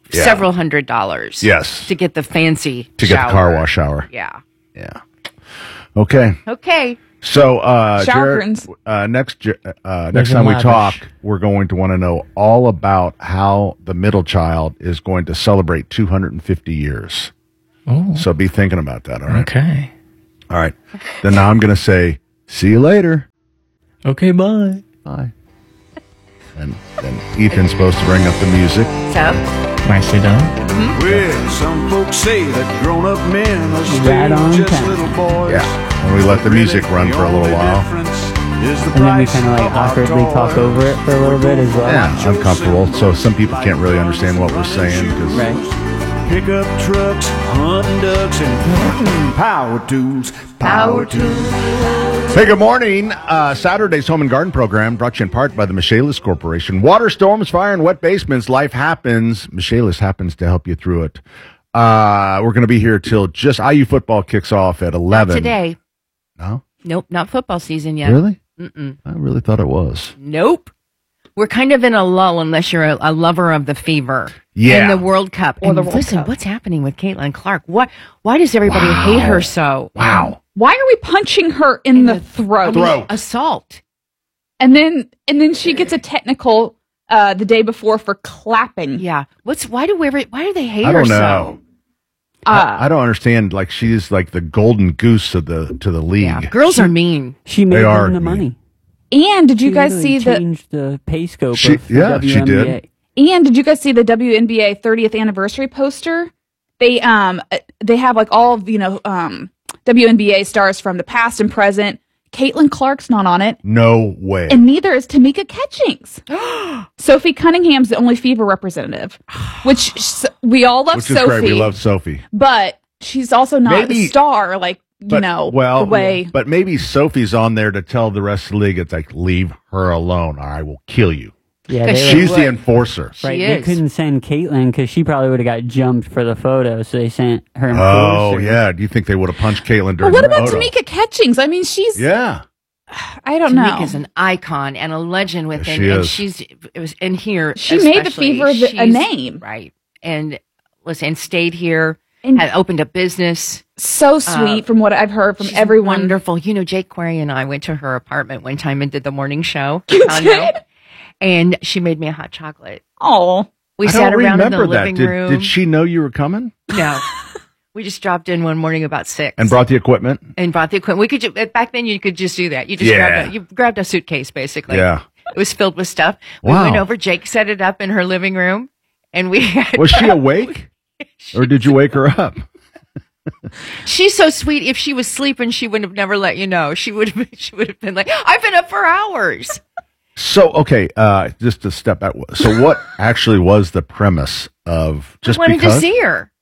Yeah. several hundred dollars. Yes. To get the fancy To shower. get the car wash shower. Yeah. Yeah. Okay. Okay. So, uh, Shower Jared, curtains. uh, next, uh, There's next a time we lavish. talk, we're going to want to know all about how the middle child is going to celebrate two hundred fifty years. Oh. So be thinking about that. All right. Okay. All right. Then now I'm going to say, see you later. Okay, bye. Bye. And then Ethan's supposed to bring up the music. So? Nicely done. Well, some folks say that grown-up men are still Right on just time. little boys. Yeah. And we let the music run for a little while. Is the And then we price kind of like of our awkwardly talk toys. over it for a little bit as well. Yeah, uncomfortable. So some people can't really understand what we're saying because Right. Pickup trucks, hunting ducks, and power tools. Power tools. Hey, good morning. Uh, Saturday's Home and Garden Program brought to you in part by the Michaelis Corporation. Water, storms, fire, and wet basements. Life happens. Michaelis happens to help you through it. Uh, we're going to be here till just I U football kicks off at eleven. Today. No? Nope, not football season yet. Really? Mm-mm. I really thought it was. Nope. We're kind of in a lull unless you're a, a lover of the fever. Yeah. And the World Cup. Or and the World listen, Cup. what's happening with Caitlin Clark? What? Why does everybody Wow. hate her so? Wow. Why are we punching her in, the, throat? Throat. Assault. And then and then she gets a technical uh, the day before for clapping. Yeah. What's? Why do we? Ever, why do they hate I her don't know. so? Uh, I, I don't understand. Like she's like the golden goose of the to the league. Yeah. Girls are mean. She made They them are the mean. money. And did you She guys literally see the changed the pay scope She- of the yeah, she W N B A. did. and did you guys see the W N B A thirtieth anniversary poster? They um uh, they have like all of you know um W N B A stars from the past and present. Caitlin Clark's not on it. No way. And neither is Tamika Catchings. Sophie Cunningham's the only fever representative, which s- we all love Which is Sophie. great. We love Sophie. But she's also not Maybe- a star, like, you But, know, well, the way. but maybe Sophie's on there to tell the rest of the league, it's like, leave her alone or I will kill you. Yeah, they She's were- the enforcer. Right, She they is. couldn't send Caitlin because she probably would have got jumped for the photo, so they sent her. Oh, enforcer. yeah. Do you think they would have punched Caitlin But during what the about photo? Tamika Catchings? I mean, she's, Yeah. I don't know. Tamika's an icon and a legend within, she and is. she's it was in here. She made the especially, fever the- a she's- name. right? And listen, and stayed here, And- had opened a business. So sweet Uh, from what I've heard from She's everyone. wonderful. You know, Jake Query and I went to her apartment one time and did the morning show. You condo, did? And she made me a hot chocolate. Oh, We I sat don't around in the remember that. living Did, room. did she know you were coming No. We just dropped in one morning about six. and brought the equipment? and brought the equipment. We could ju- back then you could just do that. You just Yeah. grabbed a, you grabbed a suitcase basically. Yeah. It was filled with stuff. We Wow. went over. Jake set it up in her living room, and we had, Was she awake? Or did you wake her up? She's so sweet. If she was sleeping, she would have never let you know. She would have. She would have been like, "I've been up for hours." So, okay, uh, just to step back. So what actually was the premise of just we wanted because? to see her.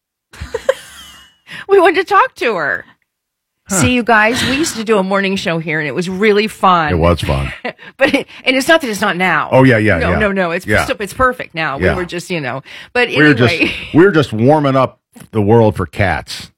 We wanted to talk to her. See, you guys, we used to do a morning show here, and it was really fun. It was fun. But it, and it's not that it's not now. Oh, yeah, yeah, no, yeah. no, no. It's Yeah. it's perfect now. Yeah. We were just, you know. But We were just anyway, we were just warming up the world for cats.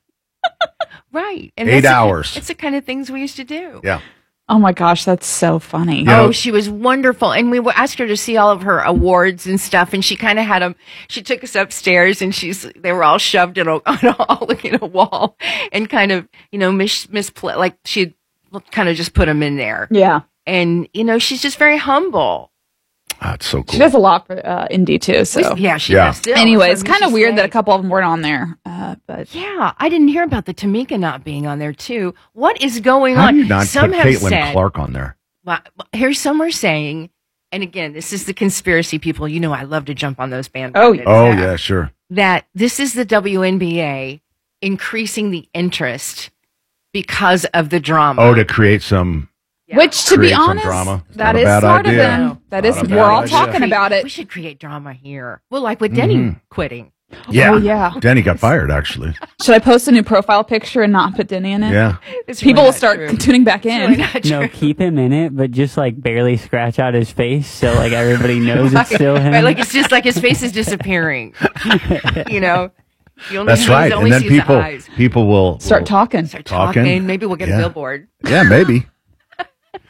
right? And Eight that's the- hours. it's the kind of things we used to do. Yeah. oh my gosh, that's so funny. Yeah. Oh, she was wonderful, and we asked her to see all of her awards and stuff, and she kind of had them. She took us upstairs, and she's they were all shoved in a on a, all in a wall, and kind of you know mis mispla like she kind of just put them in there. Yeah. And you know she's just very humble. That's so cool. She does a lot for uh, Indy too. So Yeah, she Yeah. does. Still. anyway, So, it's I mean, kind of she's weird that a great. couple of them weren't on there. Uh, but Yeah, I didn't hear about the Tamika not being on there too. What is going How on? do you not Some put have Caitlin said, Clark on there? Well, here's some are saying, and again, this is the conspiracy people. You know, I love to jump on those bandwagons. Oh, yeah, sure. That this is the W N B A increasing the interest because of the drama. Oh, to create some which, to be create some honest, drama. It's that not a is bad smart of idea. them. That Not is, a bad we're all idea. talking about We it. should create drama here. Well, like with Denny Mhm. quitting. Yeah. Oh, yeah. Danny got fired, actually. Should I post a new profile picture and not put Denny in it? Yeah. It's People really will not start true. tuning back It's in. really not true. No, keep him in it, but just like barely scratch out his face so like everybody knows it's still him. Right, like it's just like his face is disappearing. You know, you only That's see, right. Only And then sees the people eyes. people will Start will talking. Start talking. talking. Maybe we'll get Yeah. a billboard. Yeah, maybe.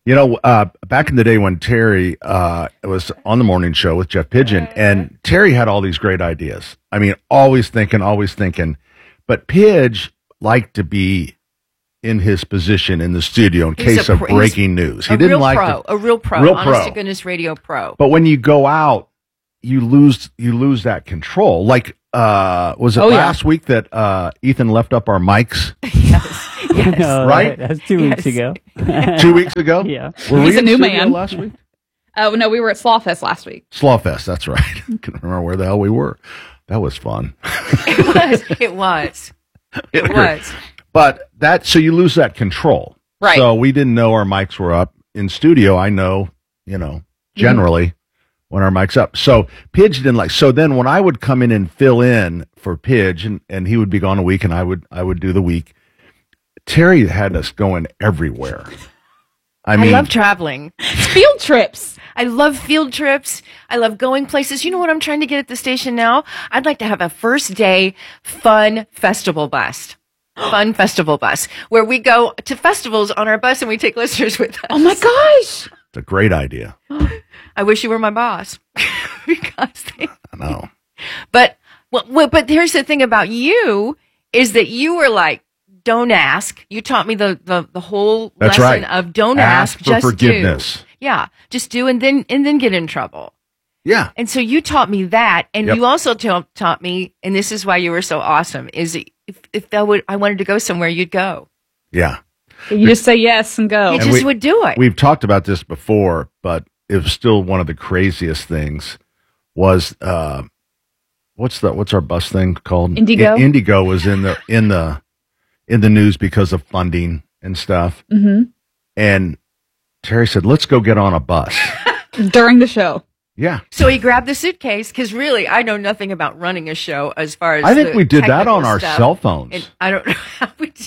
You know, uh, back in the day when Terry uh, was on the morning show with Jeff Pigeon, and Terry had all these great ideas. I mean, always thinking, always thinking. But Pidge liked to be in his position in the studio in He's case a of pro- breaking news. He a didn't real like pro, to, a real pro, real honest pro. to goodness radio pro. But when you go out, you lose you lose that control. Like, uh, was it Oh, yeah. last week that uh, Ethan left up our mics? Yes. No, Right? That's two weeks Yes. ago. Two weeks ago? Yeah. Were He's we a in new studio man. last week? Oh no, we were at Slawfest last week. Slawfest, that's right. I can't remember where the hell we were. That was fun. It was. It was. It was. But that, so you lose that control. Right. So we didn't know our mics were up. In studio, I know, you know, generally when our mic's up. So Pidge didn't like, so then when I would come in and fill in for Pidge and, and he would be gone a week and I would, I would do the week, Terry had us going everywhere. I I, mean, love traveling. Field trips. I love field trips. I love going places. You know what I'm trying to get at the station now? I'd like to have a first day fun festival bus. Fun festival bus where we go to festivals on our bus and we take listeners with us. Oh my gosh. it's a great idea. I wish you were my boss because they, I know. but, well, well, but here's the thing about you is that you were like, don't ask. You taught me the, the, the whole That's lesson right. of don't Ask ask, for just forgiveness. do. Yeah. Just do and then, and then get in trouble. Yeah. And so you taught me that. And Yep. you also ta- taught me, and this is why you were so awesome, is that if, if that would, I wanted to go somewhere, you'd go. Yeah. You just say yes and go. You And just we- would do it. We've talked about this before, but it was still one of the craziest things was, uh, what's the, what's our bus thing called? Indigo? I- Indigo was in the, in the, in the news because of funding and stuff. Mm-hmm. And Terry said, let's go get on a bus. During the show. Yeah. So he grabbed the suitcase because really, I know nothing about running a show as far as I think the we did that technical on our stuff. cell phones. And I don't know how we did.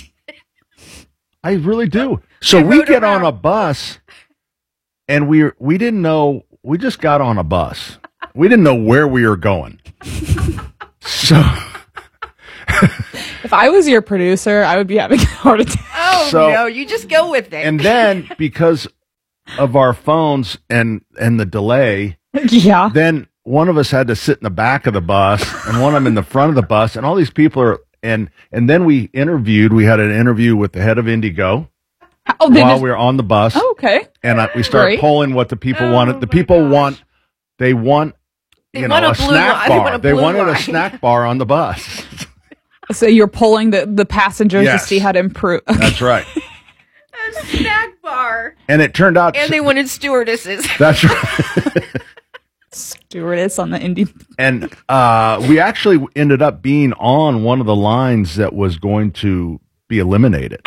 I really do. So we get on a bus and we we didn't know, we just got on a bus. We didn't know where we were going. So If I was your producer, I would be having a heart attack. Oh So- no, you just go with it. and then because of our phones and and the delay, Yeah. then one of us had to sit in the back of the bus and one of them in the front of the bus, and all these people are and and then we interviewed. We had an interview with the head of Indigo Oh, they while just- we were on the bus. Oh, okay. And I, we started Great. polling what the people wanted. The people want, they want, They you want know, a a blue snack line. They bar. want a They blue wanted a line. snack bar on the bus. So you're pulling the, the passengers Yes. to see how to improve. That's right. A snack bar. And it turned out And they wanted stewardesses. that's right. Stewardess on the Indy. And uh, we actually ended up being on one of the lines that was going to be eliminated.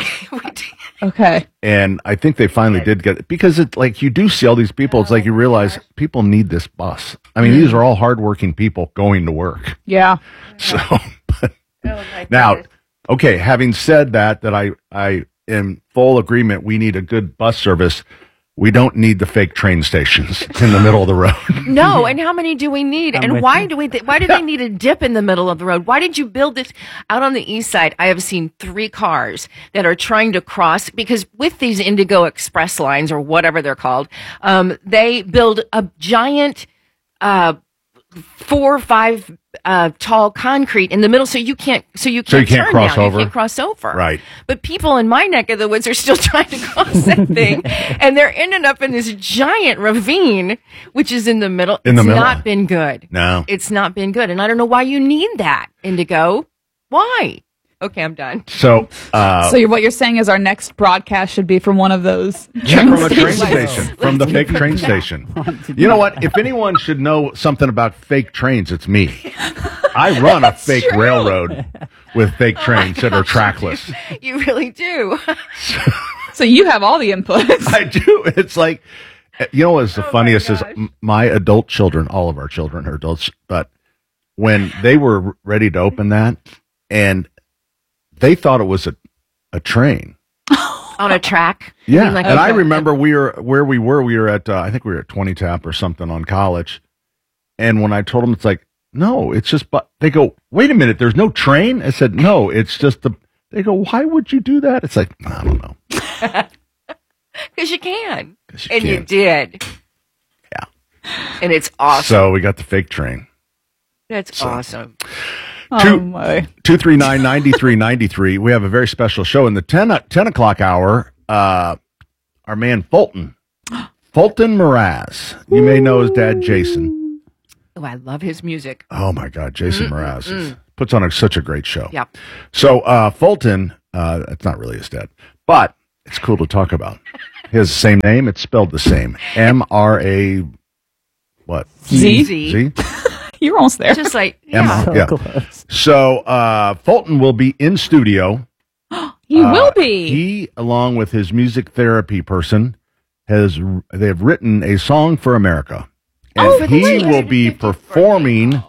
Okay. And I think they finally did get it because it's like you do see all these people. It's like you realize people need this bus. I mean, these are all hardworking people going to work. Yeah. So, but now, okay, having said that, that I, I am full agreement. We need a good bus service. We don't need the fake train stations in the middle of the road. No, and how many do we need? I'm and with why you. do we? Th- why do they need a dip in the middle of the road? Why did you build this out on the east side? I have seen three cars that are trying to cross because with these Indigo Express lines or whatever they're called, um, they build a giant, uh, four or five uh, tall concrete in the middle, so you can't, so you can't, So you can't turn cross now. over. You can't cross over. Right. But people in my neck of the woods are still trying to cross that thing, and they're ending up in this giant ravine, which is in the middle. In the it's middle. not been good. No. It's not been good, and I don't know why you need that, Indigo. Why? Okay, I'm done. So, uh, so you're, what you're saying is our next broadcast should be from one of those yeah, train from a train stations. station, from the fake train station. You know what? If anyone should know something about fake trains, it's me. I run a fake true. railroad with fake trains that are trackless. You really do. So you have all the inputs. I do. It's like, you know what's the funniest is m- my adult children, all of our children are adults, but when they were ready to open that and they thought it was a, a train. On a track. You Yeah. mean like and a- I remember we were where we were, we were at, uh, I think we were at twenty Tap or something on College. And when I told them, it's like, no, it's just, but they go, wait a minute, there's no train. I said, no, it's just the, they go, why would you do that? It's like, I don't know. Because you can. as you And can. you did. Yeah. And it's awesome. So we got the fake train. That's So- awesome. Two, Oh my. two three nine, nine three nine three. We have a very special show in the ten, ten o'clock hour. Uh, our man Fulton. Fulton Mraz. You may know his dad, Jason. Oh, I love his music. Oh, my God. Jason Mm, Mraz mm, is, mm. puts on a, such a great show. Yep. So uh, Fulton, uh, it's not really his dad, but it's cool to talk about. He has the same name. It's spelled the same. M R A what? Z. Z? You're almost there. Just like, M- yeah. yeah. So uh, Fulton will be in studio. You Uh, will be. He, along with his music therapy person, has they have written a song for America, and Oh, for the he two will be performing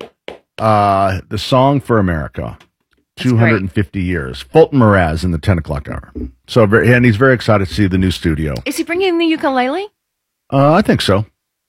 uh, the song for America. two hundred fifty years. Fulton Mraz in the ten o'clock hour. So, very, and he's very excited to see the new studio. Is he bringing the ukulele? Uh, I think so.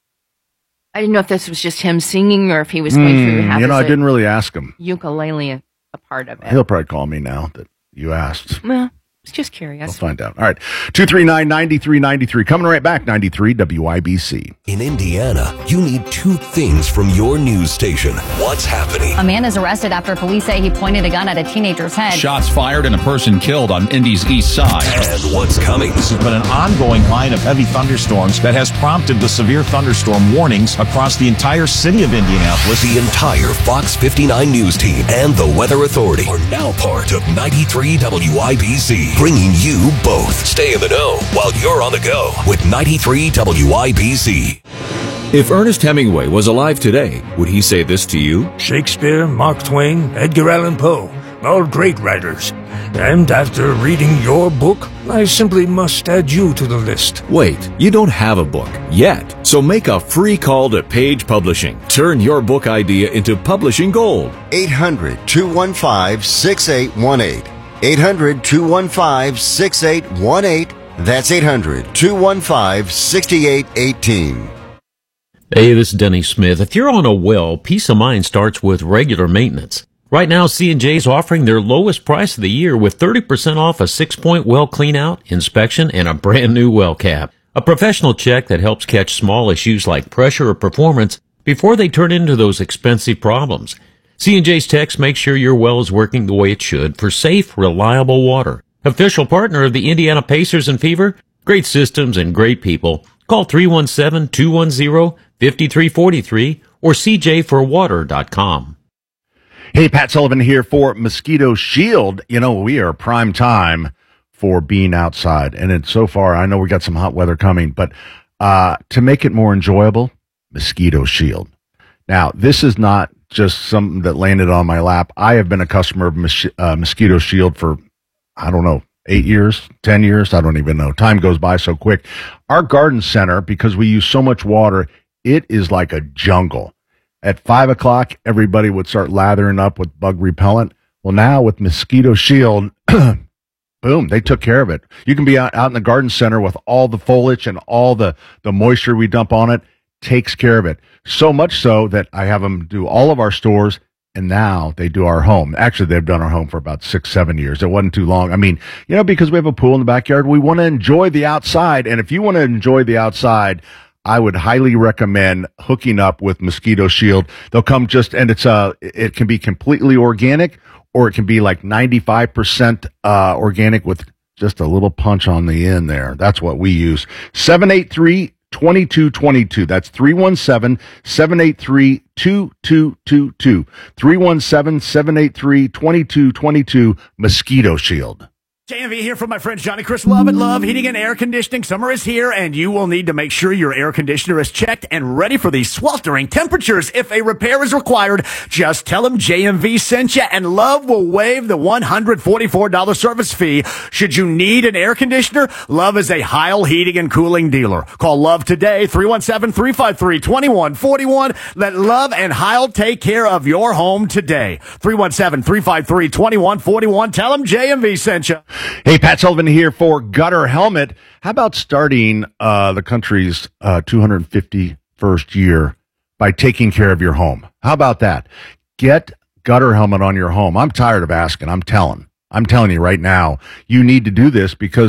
I didn't know if this was just him singing or if he was going to Hmm, have you know, I his, uh, didn't really ask him. ukulele a, a part of it. He'll probably call me now that you asked. Well, I was just We'll curious. find out. All right. two three nine, nine three nine three. Coming right back. ninety-three W I B C. In Indiana, you need two things from your news station. What's happening? A man is arrested after police say he pointed a gun at a teenager's head. Shots fired and a person killed on Indy's east side. And what's coming? This has been an ongoing line of heavy thunderstorms that has prompted the severe thunderstorm warnings across the entire city of Indianapolis. The entire Fox fifty-nine news team and the Weather Authority are now part of ninety-three W I B C, bringing you both. Stay in the know while you're on the go with ninety-three W I B C. If Ernest Hemingway was alive today, would he say this to you? Shakespeare, Mark Twain, Edgar Allan Poe, all great writers. And after reading your book, I simply must add you to the list. Wait, you don't have a book yet. So make a free call to Page Publishing. Turn your book idea into publishing gold. eight hundred, two one five, six eight one eight. eight hundred, two one five, six eight one eight. That's eight hundred, two one five, six eight one eight. Hey, this is Denny Smith. If you're on a well, peace of mind starts with regular maintenance. Right now, C and J is offering their lowest price of the year with thirty percent off a six-point well cleanout, inspection, and a brand new well cap. A professional check that helps catch small issues like pressure or performance before they turn into those expensive problems. C and J's techs make sure your well is working the way it should for safe, reliable water. Official partner of the Indiana Pacers and Fever, great systems and great people. Call three one seven, two one zero, five three four three or c j for water dot com. Hey, Pat Sullivan here for Mosquito Shield. You know, we are prime time for being outside. And it's so far, I know we got some hot weather coming, but uh, to make it more enjoyable, Mosquito Shield. Now, this is not just something that landed on my lap. I have been a customer of Mos- uh, Mosquito Shield for, I don't know, eight years, ten years. I don't even know. Time goes by so quick. Our garden center, because we use so much water, it is like a jungle. At five o'clock, everybody would start lathering up with bug repellent. Well, now with Mosquito Shield, boom, they took care of it. You can be out, out in the garden center with all the foliage and all the, the moisture we dump on it, takes care of it. So much so that I have them do all of our stores, and now they do our home. Actually, they've done our home for about six, seven years. It wasn't too long. I mean, you know, because we have a pool in the backyard, we want to enjoy the outside. And if you want to enjoy the outside, I would highly recommend hooking up with Mosquito Shield. They'll come just, and it's uh, it can be completely organic, or it can be like ninety-five percent uh, organic with just a little punch on the end there. That's what we use. seven eight three, two two two two. That's three one seven, seven eight three, two two two two. three one seven, seven eight three, two two two two. Mosquito Shield. J M V here from my friends Johnny Chris Love at Love Heating and Air Conditioning. Summer is here, and you will need to make sure your air conditioner is checked and ready for these sweltering temperatures. If a repair is required, just tell them J M V sent you, and Love will waive the one hundred forty-four dollars service fee. Should you need an air conditioner, Love is a Heil Heating and Cooling dealer. Call Love today, three one seven, three five three, two one four one. Let Love and Heil take care of your home today. three one seven, three five three, two one four one. Tell them J M V sent you. Hey, Pat Sullivan here for Gutter Helmet. How about starting uh, the country's uh, two hundred fifty-first year by taking care of your home? How about that? Get Gutter Helmet on your home. I'm tired of asking. I'm telling. I'm telling you right now, you need to do this because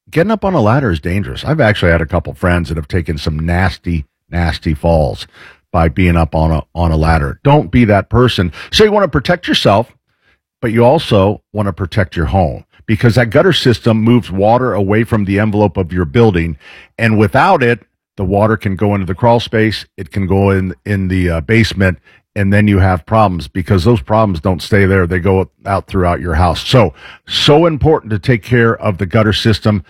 getting up on a ladder is dangerous. I've actually had a couple friends that have taken some nasty, nasty falls by being up on a on a ladder. Don't be that person. So you want to protect yourself, but you also want to protect your home, because that gutter system moves water away from the envelope of your building, and without it, the water can go into the crawl space, it can go in in the uh, basement, and then you have problems, because those problems don't stay there. They go out throughout your house. So, so important to take care of the gutter system.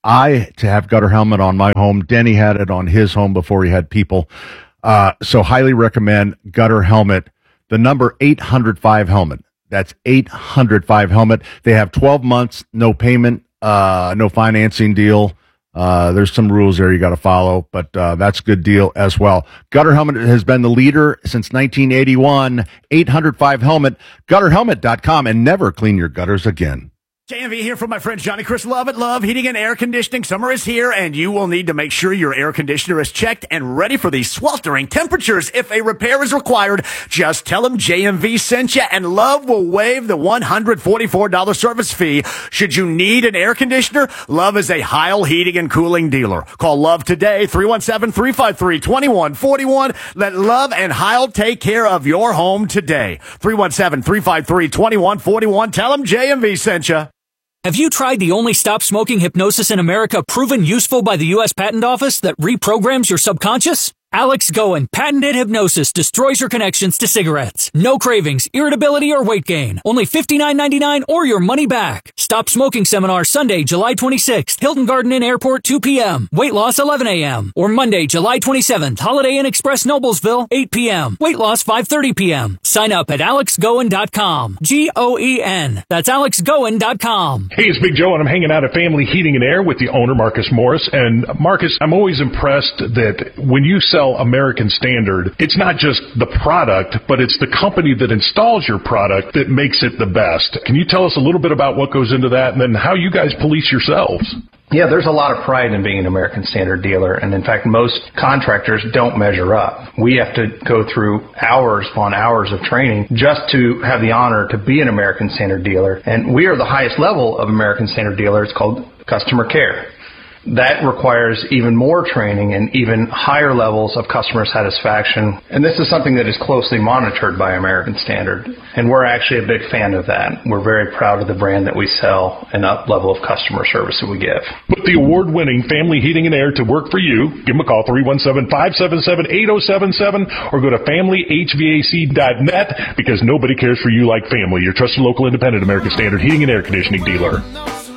I to have gutter helmet on my home. Denny had it on his home before he had people. Uh, so highly recommend gutter helmet. The number eight hundred five helmet. That's eight hundred five helmet. They have twelve months, no payment, uh, no financing deal. Uh, there's some rules there you got to follow, but uh, that's a good deal as well. Gutter Helmet has been the leader since nineteen eighty-one. eight hundred five helmet, gutter helmet dot com, and never clean your gutters again. J M V here from my friend Johnny Chris Love at Love Heating and Air Conditioning. Summer is here, and you will need to make sure your air conditioner is checked and ready for these sweltering temperatures. If a repair is required, just tell them J M V sent you, and Love will waive the one hundred forty-four dollars service fee. Should you need an air conditioner, Love is a Heil Heating and Cooling dealer. Call Love today, three one seven, three five three, two one four one. Let Love and Heil take care of your home today. three one seven, three five three, two one four one. Tell them J M V sent you. Have you tried the only stop smoking hypnosis in America proven useful by the U S Patent Office that reprograms your subconscious? Alex Goen patented hypnosis destroys your connections to cigarettes. No cravings, irritability, or weight gain. Only fifty-nine ninety-nine or your money back. Stop Smoking Seminar Sunday, July twenty-sixth, Hilton Garden Inn Airport, two p.m. Weight loss, eleven a.m. Or Monday, July twenty-seventh, Holiday Inn Express Noblesville, eight p.m. Weight loss, five thirty p.m. Sign up at alex goen dot com. G O E N. That's alex goen dot com. Hey, it's Big Joe, and I'm hanging out at Family Heating and Air with the owner, Marcus Morris. And Marcus, I'm always impressed that when you sell American Standard, it's not just the product, but it's the company that installs your product that makes it the best. Can you tell us a little bit about what goes into that, and then how you guys police yourselves? Yeah, there's a lot of pride in being an American Standard dealer, and in fact, most contractors don't measure up. We have to go through hours upon hours of training just to have the honor to be an American Standard dealer, and we are the highest level of American Standard dealer. It's called customer care. That requires even more training and even higher levels of customer satisfaction. And this is something that is closely monitored by American Standard. And we're actually a big fan of that. We're very proud of the brand that we sell and up level of customer service that we give. Put the award-winning Family Heating and Air to work for you. Give them a call, three one seven, five seven seven, eight zero seven seven, or go to family h v a c dot net, because nobody cares for you like family. Your trusted local independent American Standard Heating and Air Conditioning dealer.